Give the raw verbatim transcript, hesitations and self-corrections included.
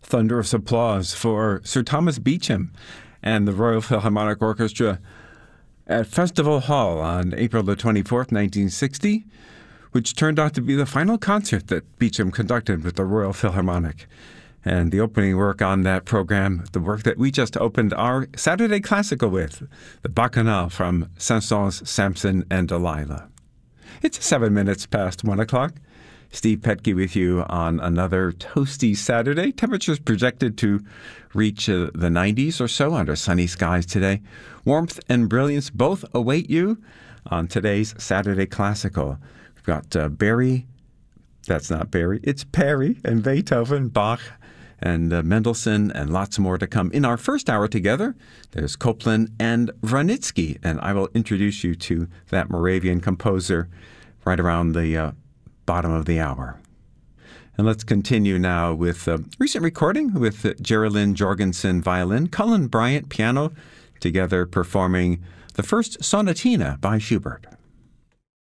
thunderous applause for Sir Thomas Beecham and the Royal Philharmonic Orchestra at Festival Hall on April the twenty-fourth, nineteen sixty, which turned out to be the final concert that Beecham conducted with the Royal Philharmonic. And the opening work on that program, the work that we just opened our Saturday Classical with, the Bacchanal from Saint-Saëns, Samson and Delilah. It's seven minutes past one o'clock. Steve Petke with you on another toasty Saturday. Temperatures projected to reach uh, the nineties or so under sunny skies today. Warmth and brilliance both await you on today's Saturday Classical. We've got uh, Barry, that's not Barry, it's Perry and Beethoven, Bach, and uh, Mendelssohn, and lots more to come. In our first hour together, there's Copland and Wranitzky, and I will introduce you to that Moravian composer right around the uh, bottom of the hour. And let's continue now with a recent recording with uh, Geraldine Jorgensen violin, Cullen Bryant piano, together performing the first sonatina by Schubert.